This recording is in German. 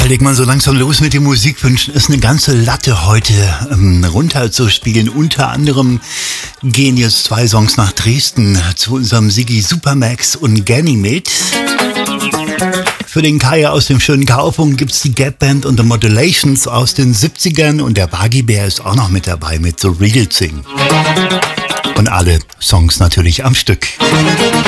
leg mal so langsam los mit den Musikwünschen. Ist eine ganze Latte heute runterzuspielen. Unter anderem gehen jetzt 2 Songs nach Dresden zu unserem Siggi Supermax und Ganymede. Für den Kai aus dem schönen Kaufung gibt's die Gap Band und The Modulations aus den 70ern und der Buggy Bear ist auch noch mit dabei mit The Real Thing. Und alle Songs natürlich am Stück.